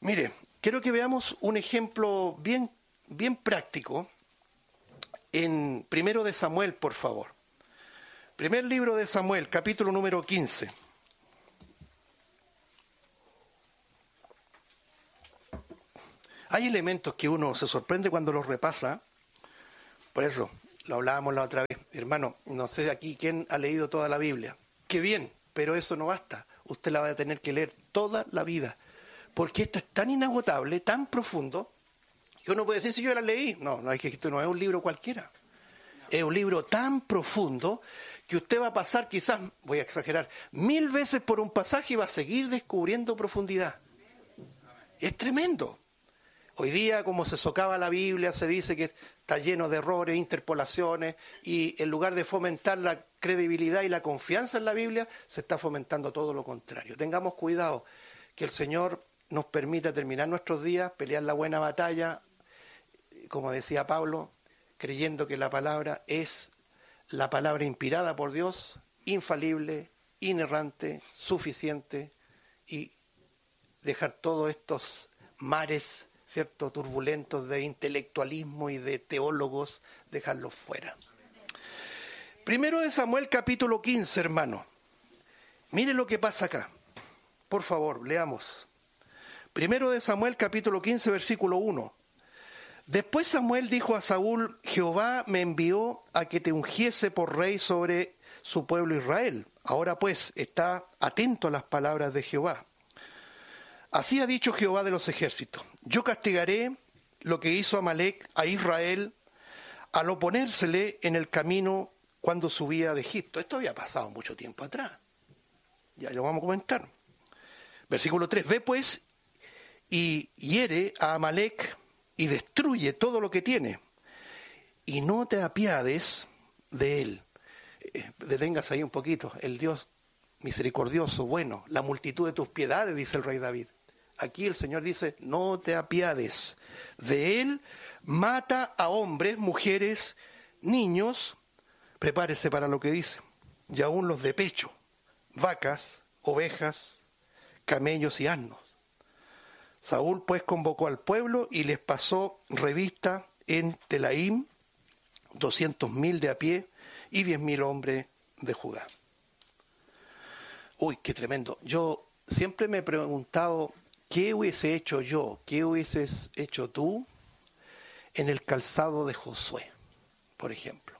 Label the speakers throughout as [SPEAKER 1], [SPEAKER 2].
[SPEAKER 1] Mire, quiero que veamos un ejemplo bien práctico en 1 de Samuel, por favor. Primer libro de Samuel, capítulo número 15. Hay elementos que uno se sorprende cuando los repasa. Por eso, lo hablábamos la otra vez. Hermano, no sé de aquí quién ha leído toda la Biblia. Qué bien, pero eso no basta. Usted la va a tener que leer toda la vida. Porque esto es tan inagotable, tan profundo, que uno puede decir, si yo la leí. No, es que esto no es un libro cualquiera. Es un libro tan profundo que usted va a pasar, quizás, voy a exagerar, 1000 veces por un pasaje y va a seguir descubriendo profundidad. Es tremendo. Hoy día, como se socava la Biblia, se dice que está lleno de errores, interpolaciones, y en lugar de fomentar la credibilidad y la confianza en la Biblia, se está fomentando todo lo contrario. Tengamos cuidado, que el Señor nos permita terminar nuestros días, pelear la buena batalla, como decía Pablo, creyendo que la palabra es la palabra inspirada por Dios, infalible, inerrante, suficiente, y dejar todos estos mares, ¿cierto?, turbulentos de intelectualismo y de teólogos, dejarlos fuera. 1 de Samuel, capítulo 15, hermano. Mire lo que pasa acá. Por favor, leamos. 1 de Samuel, capítulo 15, versículo 1. Después Samuel dijo a Saúl: Jehová me envió a que te ungiese por rey sobre su pueblo Israel. Ahora pues, está atento a las palabras de Jehová. Así ha dicho Jehová de los ejércitos: yo castigaré lo que hizo Amalec a Israel al oponérsele en el camino cuando subía de Egipto. Esto había pasado mucho tiempo atrás. Ya lo vamos a comentar. Versículo 3. Ve pues y hiere a Amalec y destruye todo lo que tiene, y no te apiades de él. Deténgase ahí un poquito. El Dios misericordioso, bueno, la multitud de tus piedades, dice el rey David. Aquí el Señor dice: no te apiades de él, mata a hombres, mujeres, niños, prepárese para lo que dice, y aún los de pecho, vacas, ovejas, camellos y asnos. Saúl pues convocó al pueblo y les pasó revista en Telaim, 200.000 de a pie y 10.000 hombres de Judá. Uy, qué tremendo. Yo siempre me he preguntado, ¿qué hubiese hecho yo? ¿Qué hubieses hecho tú en el calzado de Josué, por ejemplo?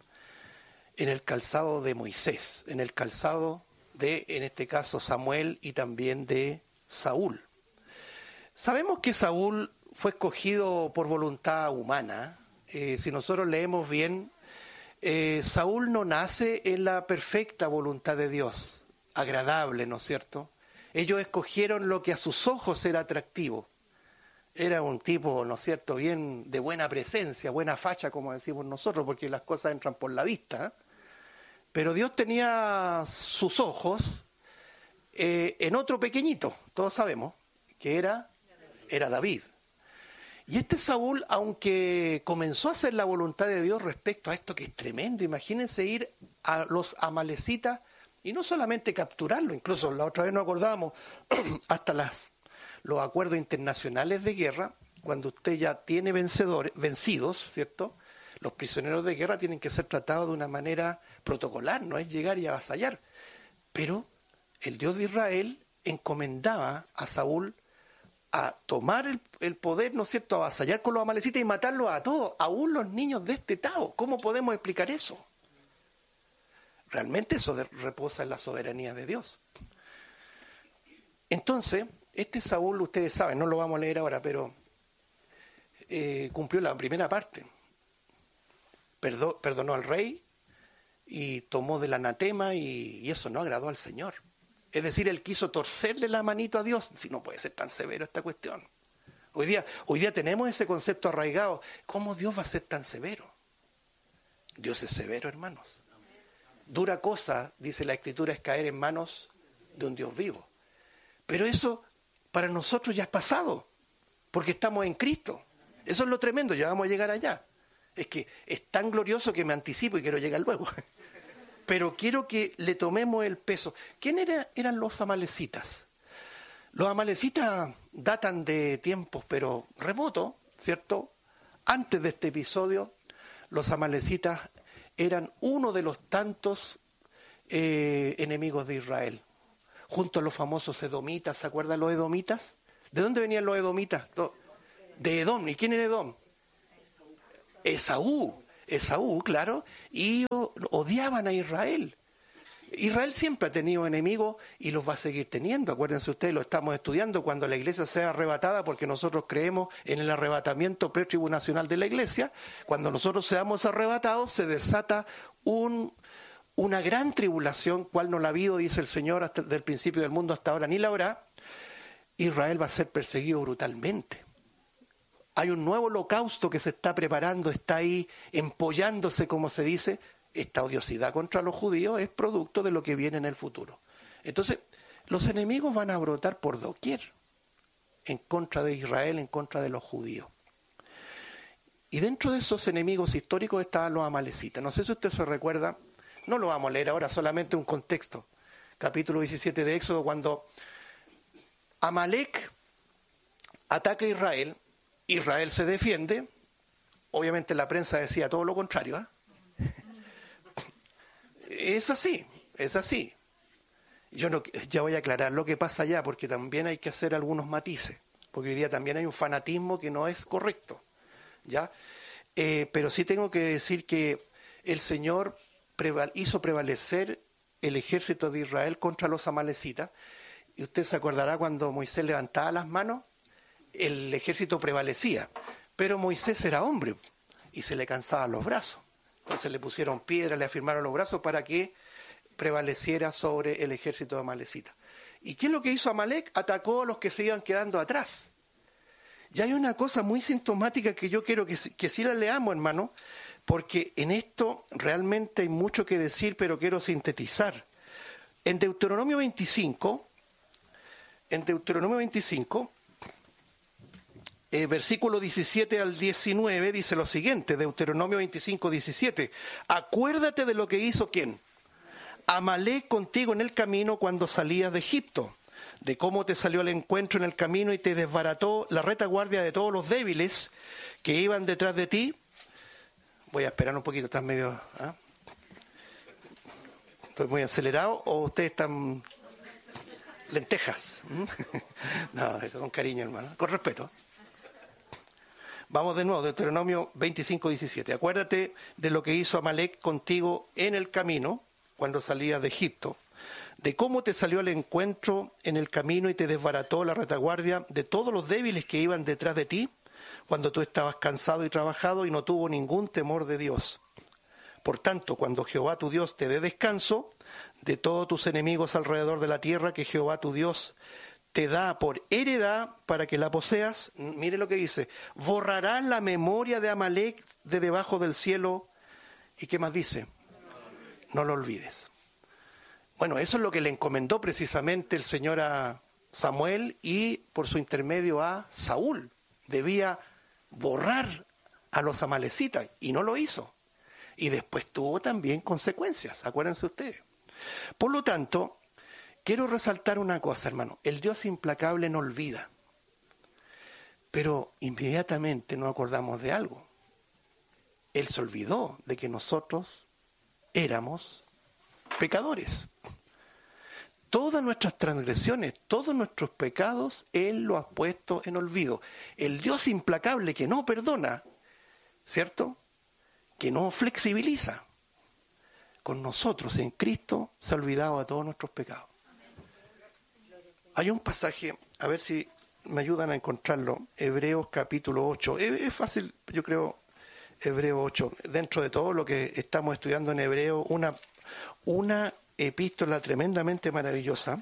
[SPEAKER 1] En el calzado de Moisés, en el calzado de, en este caso, Samuel y también de Saúl. Sabemos que Saúl fue escogido por voluntad humana. Si nosotros leemos bien, Saúl no nace en la perfecta voluntad de Dios, agradable, ¿no es cierto? Ellos escogieron lo que a sus ojos era atractivo. Era un tipo, ¿no es cierto?, bien de buena presencia, buena facha, como decimos nosotros, porque las cosas entran por la vista. Pero Dios tenía sus ojos en otro pequeñito, todos sabemos, que era David. Y este Saúl, aunque comenzó a hacer la voluntad de Dios respecto a esto que es tremendo, imagínense ir a los amalecitas y no solamente capturarlo, incluso la otra vez nos acordábamos, hasta los acuerdos internacionales de guerra, cuando usted ya tiene vencidos, ¿cierto? Los prisioneros de guerra tienen que ser tratados de una manera protocolar, no es llegar y avasallar. Pero el Dios de Israel encomendaba a Saúl a tomar el poder, ¿no es cierto?, avasallar con los amalecitas y matarlos a todos, aún los niños destetados. ¿Cómo podemos explicar eso? Realmente eso reposa en la soberanía de Dios. Entonces, este Saúl, ustedes saben, no lo vamos a leer ahora, pero cumplió la primera parte. Perdonó al rey y tomó del anatema y eso no agradó al Señor. Es decir, él quiso torcerle la manito a Dios. Si no puede ser tan severo esta cuestión. Hoy día tenemos ese concepto arraigado. ¿Cómo Dios va a ser tan severo? Dios es severo, hermanos. Dura cosa, dice la Escritura, es caer en manos de un Dios vivo. Pero eso para nosotros ya es pasado, porque estamos en Cristo. Eso es lo tremendo, ya vamos a llegar allá. Es que es tan glorioso que me anticipo y quiero llegar luego. Pero quiero que le tomemos el peso. ¿Quién eran los amalecitas? Los amalecitas datan de tiempos, pero remotos, ¿cierto? Antes de este episodio, los amalecitas eran uno de los tantos enemigos de Israel, junto a los famosos edomitas. ¿Se acuerdan los edomitas? ¿De dónde venían los edomitas? De Edom. ¿Y quién era Edom? Esaú, claro, y odiaban a Israel. Israel siempre ha tenido enemigos y los va a seguir teniendo. Acuérdense ustedes, lo estamos estudiando cuando la iglesia sea arrebatada, porque nosotros creemos en el arrebatamiento pretribulacional de la iglesia. Cuando nosotros seamos arrebatados, se desata una gran tribulación, cual no la ha habido, dice el Señor, hasta del principio del mundo hasta ahora, ni la habrá. Israel va a ser perseguido brutalmente. Hay un nuevo holocausto que se está preparando, está ahí empollándose, como se dice. Esta odiosidad contra los judíos es producto de lo que viene en el futuro. Entonces, los enemigos van a brotar por doquier, en contra de Israel, en contra de los judíos. Y dentro de esos enemigos históricos estaban los amalecitas. No sé si usted se recuerda, no lo vamos a leer ahora, solamente un contexto. Capítulo 17 de Éxodo, cuando Amalec ataca a Israel, Israel se defiende. Obviamente la prensa decía todo lo contrario, ¿eh? Es así. Ya voy a aclarar lo que pasa allá, porque también hay que hacer algunos matices, porque hoy día también hay un fanatismo que no es correcto, ¿ya? Pero sí tengo que decir que el Señor hizo prevalecer el ejército de Israel contra los amalecitas, y usted se acordará cuando Moisés levantaba las manos, el ejército prevalecía, pero Moisés era hombre y se le cansaban los brazos. Entonces le pusieron piedra, le afirmaron los brazos para que prevaleciera sobre el ejército de Amalecita. ¿Y qué es lo que hizo Amalec? Atacó a los que se iban quedando atrás. Y hay una cosa muy sintomática que yo quiero que sí la leamos, hermano, porque en esto realmente hay mucho que decir, pero quiero sintetizar. En Deuteronomio 25, versículo 17 al 19, dice lo siguiente, Deuteronomio 25, 17. Acuérdate de lo que hizo ¿quién? Amalec contigo en el camino cuando salías de Egipto, de cómo te salió al encuentro en el camino y te desbarató la retaguardia de todos los débiles que iban detrás de ti. Voy a esperar un poquito, estás medio... ¿ah? ¿Estoy muy acelerado o ustedes están lentejas? No, con cariño, hermano, con respeto. Vamos de nuevo, Deuteronomio 25, 17. Acuérdate de lo que hizo Amalec contigo en el camino, cuando salías de Egipto, de cómo te salió al encuentro en el camino y te desbarató la retaguardia de todos los débiles que iban detrás de ti, cuando tú estabas cansado y trabajado y no tuvo ningún temor de Dios. Por tanto, cuando Jehová tu Dios te dé descanso de todos tus enemigos alrededor de la tierra que Jehová tu Dios te da por heredad para que la poseas, mire lo que dice, borrará la memoria de Amalec de debajo del cielo. ¿Y qué más dice? No lo olvides. Bueno, eso es lo que le encomendó precisamente el Señor a Samuel y por su intermedio a Saúl. Debía borrar a los amalecitas y no lo hizo. Y después tuvo también consecuencias, acuérdense ustedes. Por lo tanto, quiero resaltar una cosa, hermano. El Dios implacable no olvida. Pero inmediatamente nos acordamos de algo. Él se olvidó de que nosotros éramos pecadores. Todas nuestras transgresiones, todos nuestros pecados, Él los ha puesto en olvido. El Dios implacable que no perdona, ¿cierto? Que no flexibiliza. Con nosotros en Cristo se ha olvidado de todos nuestros pecados. Hay un pasaje, a ver si me ayudan a encontrarlo, Hebreos capítulo 8. Es fácil, yo creo, Hebreos 8. Dentro de todo lo que estamos estudiando en Hebreo, una epístola tremendamente maravillosa.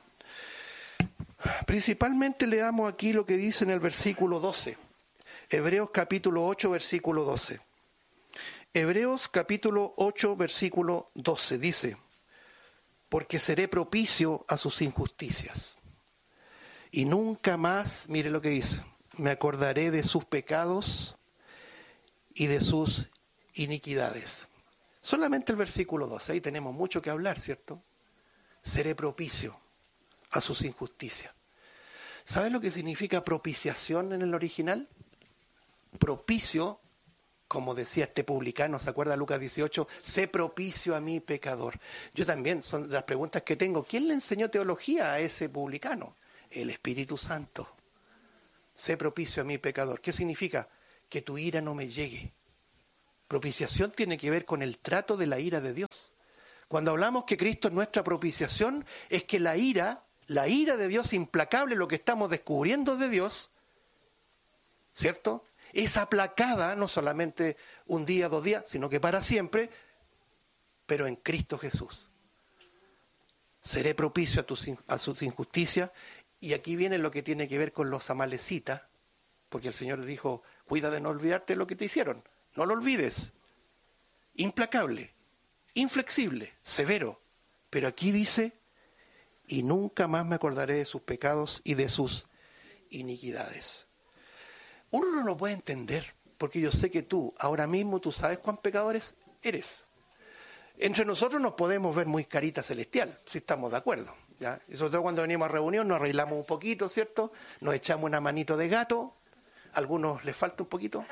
[SPEAKER 1] Principalmente leamos aquí lo que dice en el versículo 12. Hebreos capítulo 8, versículo 12. Hebreos capítulo 8, versículo 12 dice: porque seré propicio a sus injusticias. Y nunca más, mire lo que dice, me acordaré de sus pecados y de sus iniquidades. Solamente el versículo 12, ahí tenemos mucho que hablar, ¿cierto? Seré propicio a sus injusticias. ¿Sabes lo que significa propiciación en el original? Propicio, como decía este publicano, ¿se acuerda Lucas 18? Sé propicio a mi pecador. Yo también, son de las preguntas que tengo. ¿Quién le enseñó teología a ese publicano? El Espíritu Santo. Sé propicio a mi pecador. ¿Qué significa? Que tu ira no me llegue. Propiciación tiene que ver con el trato de la ira de Dios. Cuando hablamos que Cristo es nuestra propiciación, es que la ira de Dios implacable, lo que estamos descubriendo de Dios, ¿cierto?, es aplacada no solamente un día, 2 días, sino que para siempre, pero en Cristo Jesús. Seré propicio a sus injusticias. Y aquí viene lo que tiene que ver con los amalecitas, porque el Señor dijo, cuida de no olvidarte lo que te hicieron. No lo olvides. Implacable, inflexible, severo. Pero aquí dice, y nunca más me acordaré de sus pecados y de sus iniquidades. Uno no lo puede entender, porque yo sé que tú, ahora mismo, tú sabes cuán pecadores eres. Entre nosotros nos podemos ver muy carita celestial, si estamos de acuerdo, ¿ya? Y sobre todo cuando venimos a reunión nos arreglamos un poquito, ¿cierto? Nos echamos una manito de gato, a algunos les falta un poquito.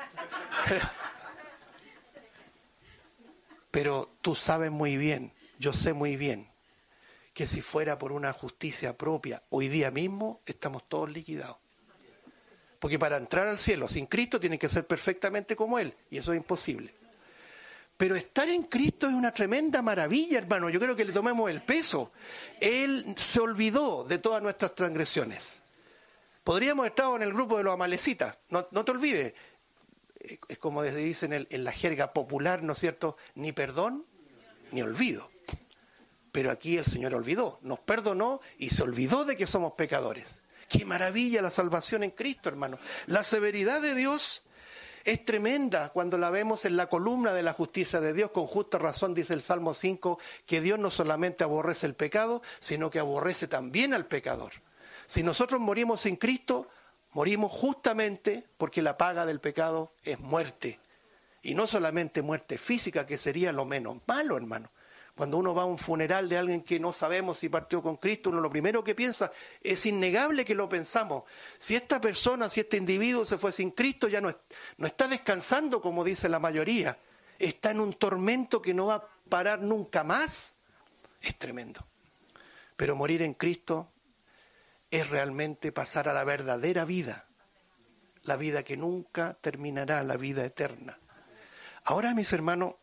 [SPEAKER 1] Pero tú sabes muy bien, yo sé muy bien, que si fuera por una justicia propia, hoy día mismo estamos todos liquidados. Porque para entrar al cielo sin Cristo tiene que ser perfectamente como Él, y eso es imposible. Pero estar en Cristo es una tremenda maravilla, hermano. Yo creo que le tomemos el peso. Él se olvidó de todas nuestras transgresiones. Podríamos haber estado en el grupo de los amalecitas. No te olvides. Es como se dice en la jerga popular, ¿no es cierto? Ni perdón, ni olvido. Pero aquí el Señor olvidó, nos perdonó y se olvidó de que somos pecadores. ¡Qué maravilla la salvación en Cristo, hermano! La severidad de Dios es tremenda cuando la vemos en la columna de la justicia de Dios. Con justa razón dice el Salmo 5 que Dios no solamente aborrece el pecado, sino que aborrece también al pecador. Si nosotros morimos sin Cristo, morimos justamente porque la paga del pecado es muerte. Y no solamente muerte física, que sería lo menos malo, hermano. Cuando uno va a un funeral de alguien que no sabemos si partió con Cristo, uno lo primero que piensa, es innegable que lo pensamos. Si esta persona, si este individuo se fue sin Cristo, ya no está descansando, como dice la mayoría. Está en un tormento que no va a parar nunca más. Es tremendo. Pero morir en Cristo es realmente pasar a la verdadera vida. La vida que nunca terminará, la vida eterna. Ahora, mis hermanos,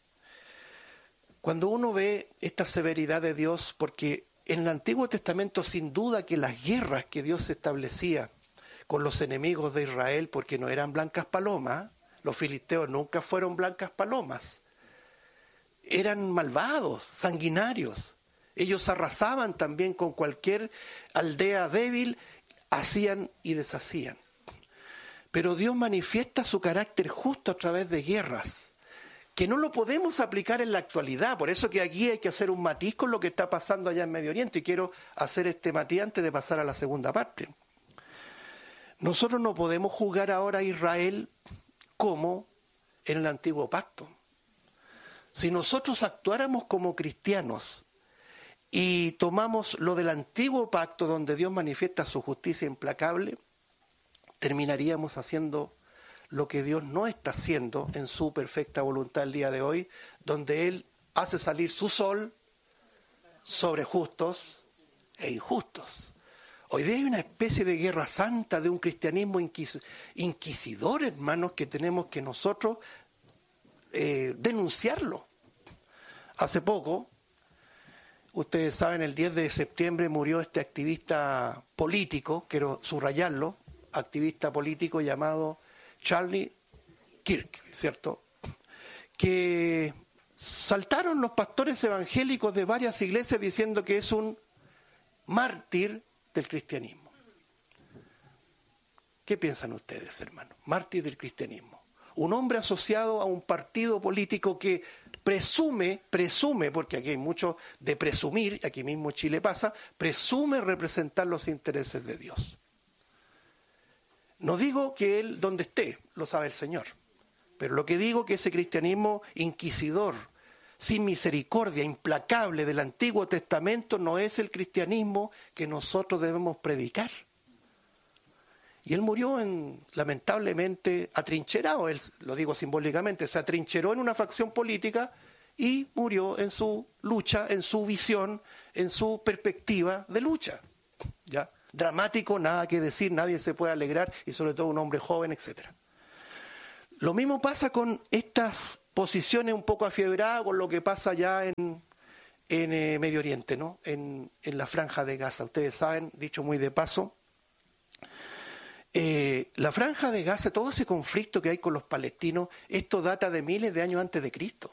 [SPEAKER 1] cuando uno ve esta severidad de Dios, porque en el Antiguo Testamento sin duda que las guerras que Dios establecía con los enemigos de Israel, porque no eran blancas palomas, los filisteos nunca fueron blancas palomas, eran malvados, sanguinarios. Ellos arrasaban también con cualquier aldea débil, hacían y deshacían. Pero Dios manifiesta su carácter justo a través de guerras, que no lo podemos aplicar en la actualidad. Por eso que aquí hay que hacer un matiz con lo que está pasando allá en Medio Oriente. Y quiero hacer este matiz antes de pasar a la segunda parte. Nosotros no podemos juzgar ahora a Israel como en el Antiguo Pacto. Si nosotros actuáramos como cristianos y tomamos lo del Antiguo Pacto, donde Dios manifiesta su justicia implacable, terminaríamos haciendo lo que Dios no está haciendo en su perfecta voluntad el día de hoy, donde Él hace salir su sol sobre justos e injustos. Hoy día hay una especie de guerra santa, de un cristianismo inquisidor, hermanos, que tenemos que nosotros denunciarlo. Hace poco, ustedes saben, el 10 de septiembre murió este activista político, quiero subrayarlo, activista político llamado Charlie Kirk, ¿cierto? Que saltaron los pastores evangélicos de varias iglesias diciendo que es un mártir del cristianismo. ¿Qué piensan ustedes, hermanos? Mártir del cristianismo. Un hombre asociado a un partido político que presume, porque aquí hay mucho de presumir, y aquí mismo en Chile pasa, presume representar los intereses de Dios. No digo que él, donde esté, lo sabe el Señor, pero lo que digo que ese cristianismo inquisidor, sin misericordia, implacable del Antiguo Testamento, no es el cristianismo que nosotros debemos predicar. Y él murió lamentablemente atrincherado, él, lo digo simbólicamente, se atrincheró en una facción política y murió en su lucha, en su visión, en su perspectiva de lucha. ¿Ya? Dramático, nada que decir, nadie se puede alegrar, y sobre todo un hombre joven, etc. Lo mismo pasa con estas posiciones un poco afiebradas con lo que pasa ya en Medio Oriente, ¿no? En la Franja de Gaza. Ustedes saben, dicho muy de paso, la Franja de Gaza, todo ese conflicto que hay con los palestinos, esto data de miles de años antes de Cristo.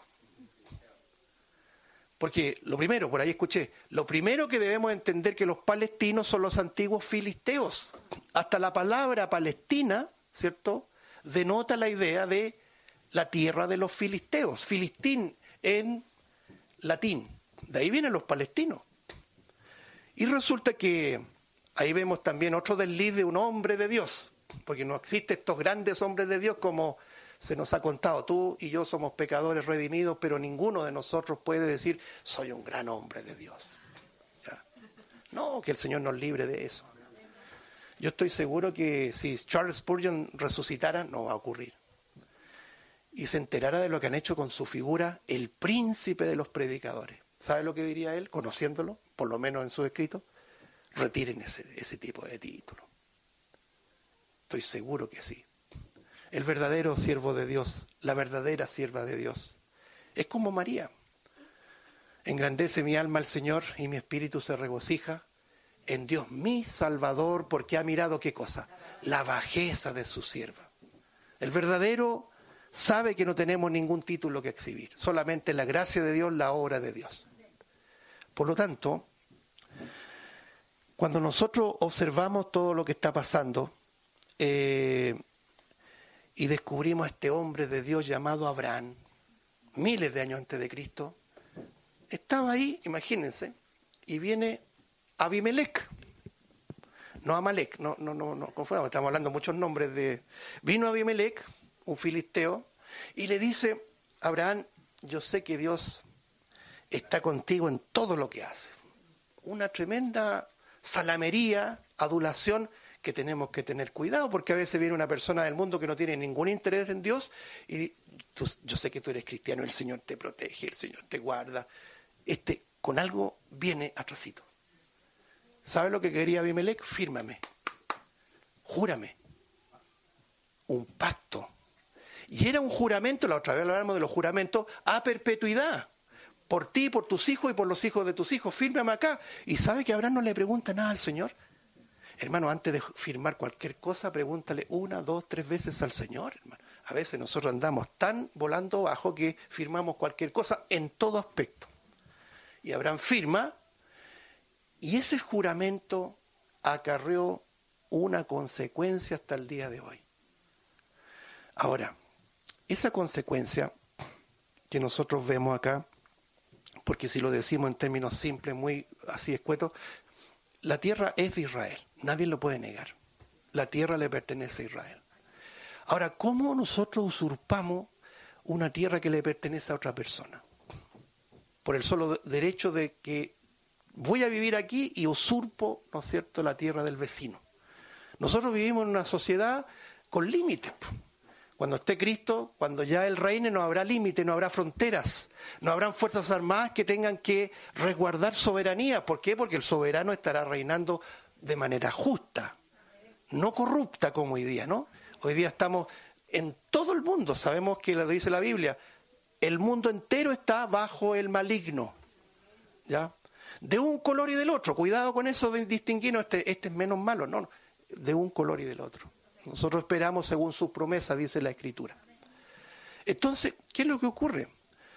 [SPEAKER 1] Porque lo primero, por ahí escuché, lo primero que debemos entender que los palestinos son los antiguos filisteos. Hasta la palabra Palestina, ¿cierto?, denota la idea de la tierra de los filisteos. Filistín en latín. De ahí vienen los palestinos. Y resulta que ahí vemos también otro desliz de un hombre de Dios, porque no existen estos grandes hombres de Dios como se nos ha contado. Tú y yo somos pecadores redimidos, pero ninguno de nosotros puede decir, soy un gran hombre de Dios. ¿Ya? No, que el Señor nos libre de eso. Yo estoy seguro que si Charles Spurgeon resucitara, no va a ocurrir. Y se enterara de lo que han hecho con su figura, el príncipe de los predicadores. ¿Sabe lo que diría él, conociéndolo, por lo menos en sus escritos? Retiren ese tipo de título. Estoy seguro que sí. El verdadero siervo de Dios, la verdadera sierva de Dios, es como María. Engrandece mi alma al Señor y mi espíritu se regocija en Dios mi Salvador, porque ha mirado ¿qué cosa? La bajeza de su sierva. El verdadero sabe que no tenemos ningún título que exhibir, solamente la gracia de Dios, la obra de Dios. Por lo tanto, cuando nosotros observamos todo lo que está pasando y descubrimos a este hombre de Dios llamado Abraham, miles de años antes de Cristo, estaba ahí, imagínense, y viene Abimelech, no Amalek, no confundamos, estamos hablando muchos nombres de... Vino Abimelech, un filisteo, y le dice, Abraham, yo sé que Dios está contigo en todo lo que haces. Una tremenda salamería, adulación, que tenemos que tener cuidado, porque a veces viene una persona del mundo que no tiene ningún interés en Dios y yo sé que tú eres cristiano, el Señor te protege, el Señor te guarda. Con algo viene atrasito. ¿Sabe lo que quería Abimelech? Fírmame, júrame, un pacto. Y era un juramento, la otra vez hablamos de los juramentos, a perpetuidad. Por ti, por tus hijos y por los hijos de tus hijos, fírmame acá. ¿Y sabe que Abraham no le pregunta nada al Señor? Hermano, antes de firmar cualquier cosa, pregúntale 1, 2, 3 veces al Señor, hermano. A veces nosotros andamos tan volando bajo que firmamos cualquier cosa en todo aspecto. Y Abraham firma, y ese juramento acarreó una consecuencia hasta el día de hoy. Ahora, esa consecuencia que nosotros vemos acá, porque si lo decimos en términos simples, muy así escuetos, la tierra es de Israel, nadie lo puede negar. La tierra le pertenece a Israel. Ahora, ¿cómo nosotros usurpamos una tierra que le pertenece a otra persona? Por el solo derecho de que voy a vivir aquí y usurpo, ¿no es cierto?, la tierra del vecino. Nosotros vivimos en una sociedad con límites. Cuando esté Cristo, cuando ya Él reine, no habrá límites, no habrá fronteras, no habrán fuerzas armadas que tengan que resguardar soberanía. ¿Por qué? Porque el soberano estará reinando de manera justa, no corrupta como hoy día, ¿no? Hoy día estamos en todo el mundo, sabemos que lo dice la Biblia, el mundo entero está bajo el maligno, ¿ya? De un color y del otro, cuidado con eso de distinguirnos, este es menos malo, no, de un color y del otro. Nosotros esperamos según sus promesas, dice la Escritura. Entonces, ¿qué es lo que ocurre?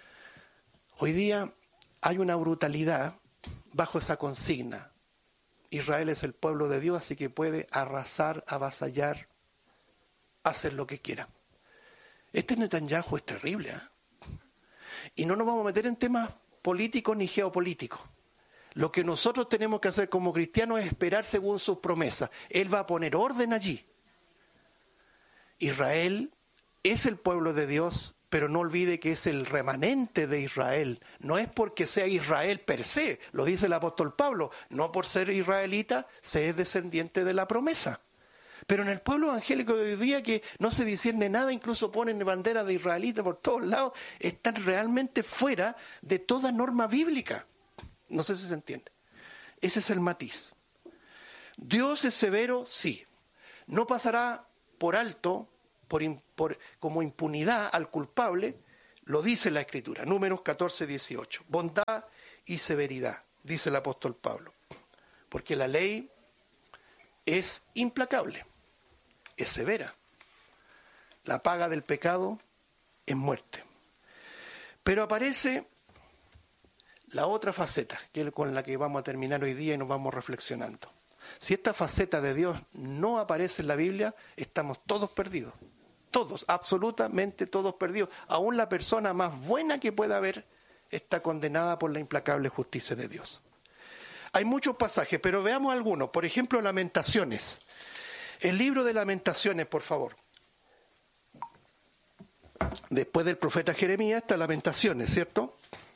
[SPEAKER 1] Hoy día hay una brutalidad bajo esa consigna. Israel es el pueblo de Dios, así que puede arrasar, avasallar, hacer lo que quiera. Este Netanyahu es terrible, ¿eh? Y no nos vamos a meter en temas políticos ni geopolíticos. Lo que nosotros tenemos que hacer como cristianos es esperar según sus promesas. Él va a poner orden allí. Israel es el pueblo de Dios, pero no olvide que es el remanente de Israel. No es porque sea Israel per se, lo dice el apóstol Pablo, no por ser israelita se es descendiente de la promesa. Pero en el pueblo evangélico de hoy día, que no se discierne nada, incluso ponen banderas de israelitas por todos lados, están realmente fuera de toda norma bíblica. No sé si se entiende. Ese es el matiz. Dios es severo, sí. No pasará por alto, como impunidad al culpable, lo dice la Escritura, Números 14, 18. Bondad y severidad, dice el apóstol Pablo. Porque la ley es implacable, es severa. La paga del pecado es muerte. Pero aparece la otra faceta, que es con la que vamos a terminar hoy día y nos vamos reflexionando. Si esta faceta de Dios no aparece en la Biblia, estamos todos perdidos. Todos, absolutamente todos perdidos. Aún la persona más buena que pueda haber está condenada por la implacable justicia de Dios. Hay muchos pasajes, pero veamos algunos. Por ejemplo, Lamentaciones. El libro de Lamentaciones, por favor. Después del profeta Jeremías está Lamentaciones, ¿cierto?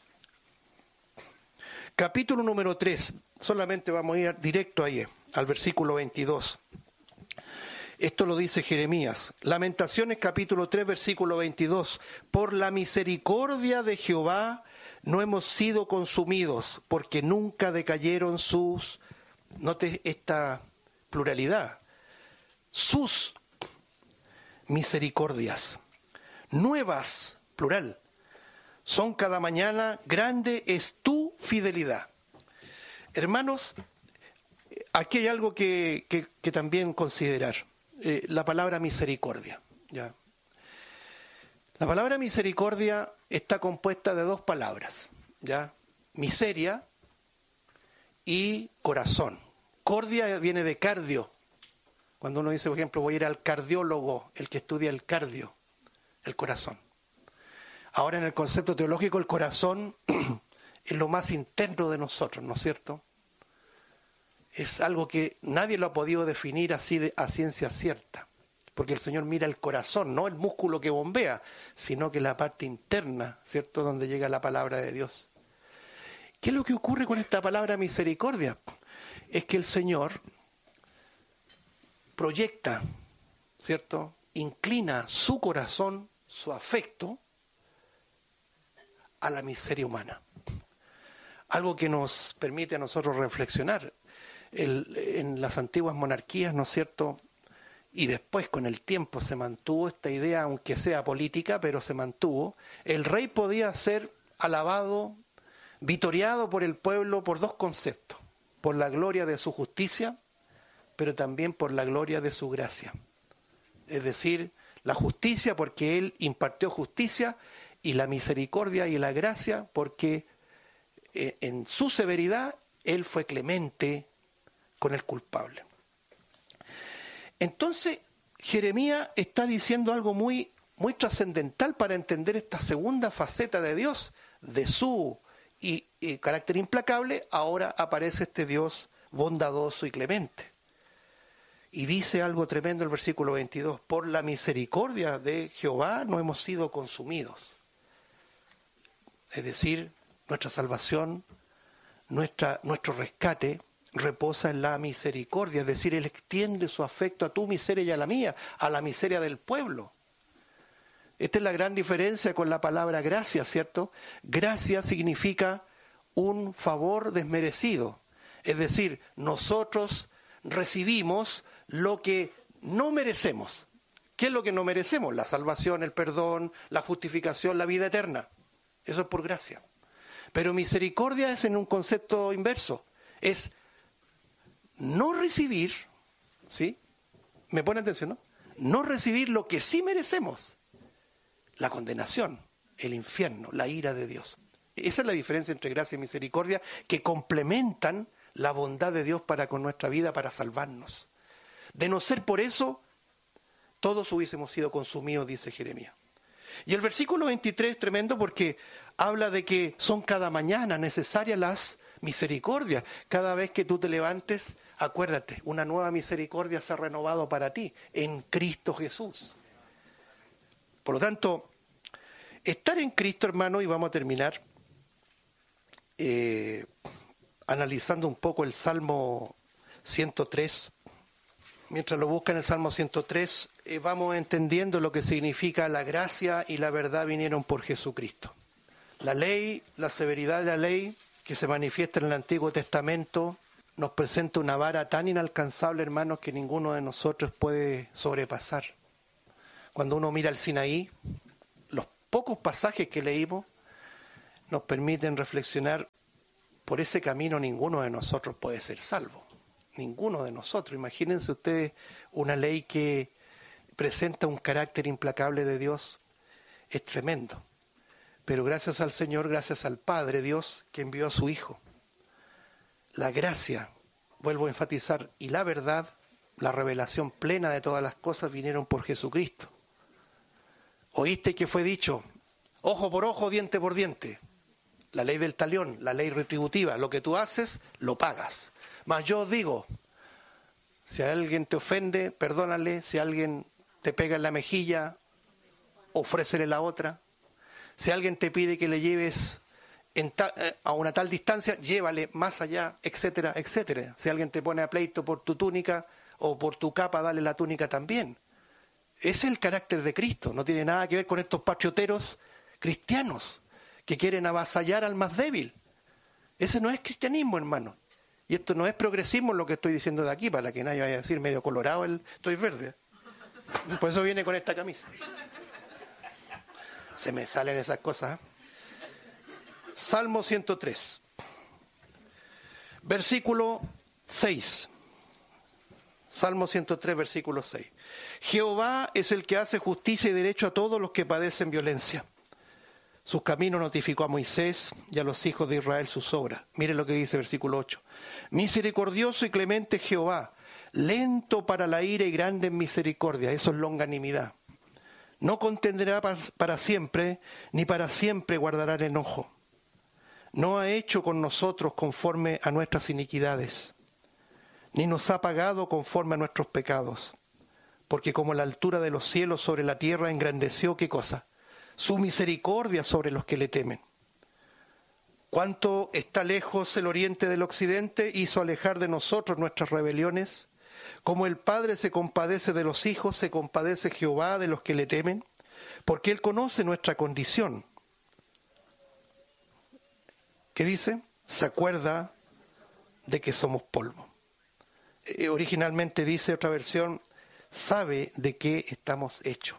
[SPEAKER 1] Capítulo número 3. Solamente vamos a ir directo ahí, al versículo 22. Esto lo dice Jeremías. Lamentaciones capítulo 3, versículo 22. Por la misericordia de Jehová no hemos sido consumidos, porque nunca decayeron sus, note esta pluralidad, sus misericordias. Nuevas, plural, son cada mañana, grande es tu fidelidad. Hermanos, aquí hay algo que también considerar. La palabra misericordia. ¿Ya? La palabra misericordia está compuesta de dos palabras, ¿ya? Miseria y corazón. Cordia viene de cardio. Cuando uno dice, por ejemplo, voy a ir al cardiólogo, el que estudia el cardio, el corazón. Ahora, en el concepto teológico, el corazón es lo más interno de nosotros, ¿no es cierto? Es algo que nadie lo ha podido definir así a ciencia cierta, porque el Señor mira el corazón, no el músculo que bombea, sino que la parte interna, ¿cierto?, donde llega la palabra de Dios. ¿Qué es lo que ocurre con esta palabra misericordia? Es que el Señor proyecta, ¿cierto?, inclina su corazón, su afecto, a la miseria humana. Algo que nos permite a nosotros reflexionar. En las antiguas monarquías, ¿no es cierto?, y después con el tiempo se mantuvo esta idea, aunque sea política, pero se mantuvo. El rey podía ser alabado, vitoriado por el pueblo por dos conceptos: por la gloria de su justicia, pero también por la gloria de su gracia. Es decir, la justicia porque él impartió justicia, y la misericordia y la gracia porque en su severidad él fue clemente con el culpable. Entonces, Jeremías está diciendo algo muy, muy trascendental para entender esta segunda faceta de Dios, de su y carácter implacable. Ahora aparece este Dios bondadoso y clemente. Y dice algo tremendo el versículo 22, por la misericordia de Jehová no hemos sido consumidos. Es decir, nuestra salvación, nuestro rescate reposa en la misericordia, es decir, Él extiende su afecto a tu miseria y a la mía, a la miseria del pueblo. Esta es la gran diferencia con la palabra gracia, ¿cierto? Gracia significa un favor desmerecido, es decir, nosotros recibimos lo que no merecemos. ¿Qué es lo que no merecemos? La salvación, el perdón, la justificación, la vida eterna. Eso es por gracia. Pero misericordia es en un concepto inverso, es no recibir, ¿sí? ¿Me pone atención, no? No recibir lo que sí merecemos: la condenación, el infierno, la ira de Dios. Esa es la diferencia entre gracia y misericordia, que complementan la bondad de Dios para con nuestra vida, para salvarnos. De no ser por eso, todos hubiésemos sido consumidos, dice Jeremías. Y el versículo 23 es tremendo porque habla de que son cada mañana necesarias las misericordias. Cada vez que tú te levantes, acuérdate, una nueva misericordia se ha renovado para ti en Cristo Jesús. Por lo tanto, estar en Cristo, hermano, y vamos a terminar analizando un poco el Salmo 103. mientras lo busca en el Salmo 103, vamos entendiendo lo que significa la gracia y la verdad vinieron por Jesucristo. La ley, la severidad de la ley que se manifiesta en el Antiguo Testamento nos presenta una vara tan inalcanzable, hermanos, que ninguno de nosotros puede sobrepasar. Cuando uno mira el Sinaí, los pocos pasajes que leímos nos permiten reflexionar. Por ese camino ninguno de nosotros puede ser salvo. Ninguno de nosotros. Imagínense ustedes una ley que presenta un carácter implacable de Dios. Es tremendo. Pero gracias al Señor, gracias al Padre Dios que envió a su Hijo. La gracia, vuelvo a enfatizar, y la verdad, la revelación plena de todas las cosas vinieron por Jesucristo. Oíste que fue dicho, ojo por ojo, diente por diente. La ley del talión, la ley retributiva, lo que tú haces, lo pagas. Mas yo os digo, si alguien te ofende, perdónale, si alguien te pega en la mejilla, ofrécele la otra. Si alguien te pide que le lleves a una tal distancia, llévale más allá, etcétera, etcétera. Si alguien te pone a pleito por tu túnica o por tu capa, dale la túnica también. Ese es el carácter de Cristo, no tiene nada que ver con estos patrioteros cristianos que quieren avasallar al más débil. Ese no es cristianismo, hermano. Y esto no es progresismo lo que estoy diciendo de aquí, para que nadie vaya a decir medio colorado, estoy verde. Por eso viene con esta camisa. Se me salen esas cosas. Salmo 103, versículo 6. Salmo 103, versículo 6. Jehová es el que hace justicia y derecho a todos los que padecen violencia. Sus caminos notificó a Moisés y a los hijos de Israel sus obras. Mire lo que dice versículo 8. Misericordioso y clemente Jehová, lento para la ira y grande en misericordia. Eso es longanimidad. No contendrá para siempre, ni para siempre guardará el enojo. No ha hecho con nosotros conforme a nuestras iniquidades, ni nos ha pagado conforme a nuestros pecados. Porque como la altura de los cielos sobre la tierra engrandeció, ¿qué cosa? Su misericordia sobre los que le temen. Cuánto está lejos el oriente del occidente, hizo alejar de nosotros nuestras rebeliones. Como el Padre se compadece de los hijos, se compadece Jehová de los que le temen, porque Él conoce nuestra condición. ¿Qué dice? Se acuerda de que somos polvo. Originalmente dice otra versión, sabe de qué estamos hechos.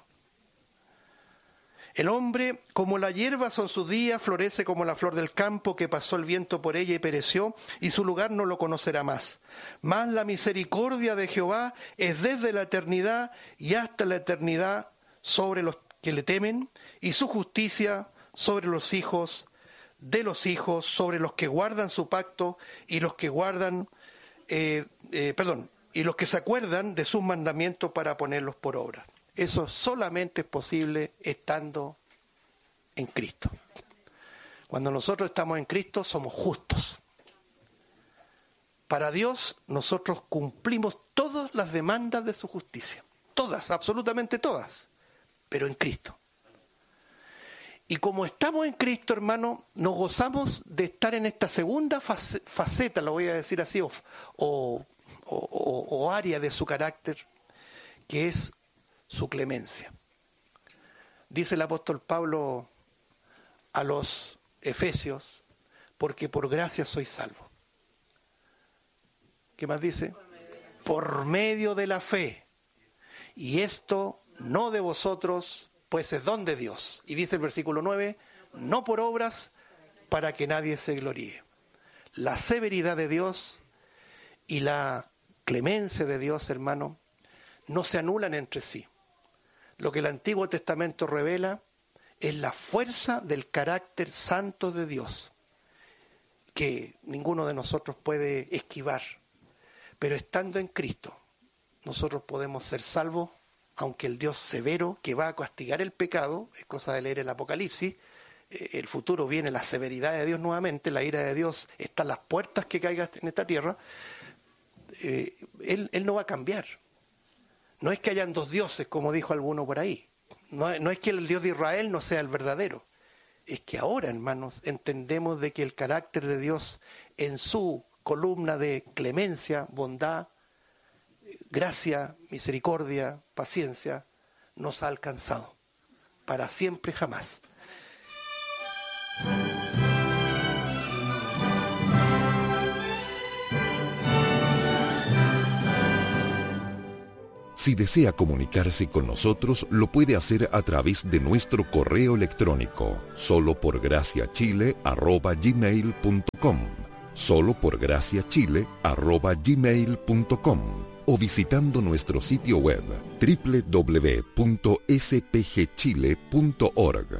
[SPEAKER 1] El hombre, como la hierba son sus días, florece como la flor del campo, que pasó el viento por ella y pereció, y su lugar no lo conocerá más. Mas la misericordia de Jehová es desde la eternidad y hasta la eternidad sobre los que le temen, y su justicia sobre los hijos de los hijos, sobre los que guardan su pacto y los que guardan, y los que se acuerdan de sus mandamientos para ponerlos por obra. Eso solamente es posible estando en Cristo. Cuando nosotros estamos en Cristo somos justos. Para Dios nosotros cumplimos todas las demandas de su justicia. Todas, absolutamente todas. Pero en Cristo. Y como estamos en Cristo, hermano, nos gozamos de estar en esta segunda faceta, lo voy a decir así, o área de su carácter, que es su clemencia. Dice el apóstol Pablo a los Efesios, porque por gracia sois salvos. ¿Qué más dice? Por medio de la fe. Y esto no de vosotros, pues es don de Dios. Y dice el versículo 9, no por obras, para que nadie se gloríe. La severidad de Dios y la clemencia de Dios, hermano, no se anulan entre sí. Lo que el Antiguo Testamento revela es la fuerza del carácter santo de Dios, que ninguno de nosotros puede esquivar. Pero estando en Cristo, nosotros podemos ser salvos, aunque el Dios severo que va a castigar el pecado, es cosa de leer el Apocalipsis, el futuro viene la severidad de Dios nuevamente, la ira de Dios está a las puertas que caiga en esta tierra, Él no va a cambiar. No es que hayan dos dioses, como dijo alguno por ahí. No es que el Dios de Israel no sea el verdadero. Es que ahora, hermanos, entendemos de que el carácter de Dios en su columna de clemencia, bondad, gracia, misericordia, paciencia, nos ha alcanzado para siempre jamás.
[SPEAKER 2] Si desea comunicarse con nosotros, lo puede hacer a través de nuestro correo electrónico, soloporgraciachile@gmail.com, soloporgraciachile@gmail.com, o visitando nuestro sitio web www.spgchile.org,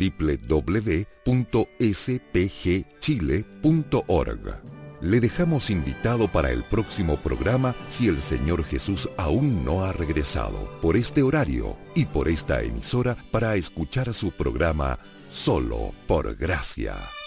[SPEAKER 2] www.spgchile.org. Le dejamos invitado para el próximo programa si el Señor Jesús aún no ha regresado, por este horario y por esta emisora, para escuchar su programa Solo por Gracia.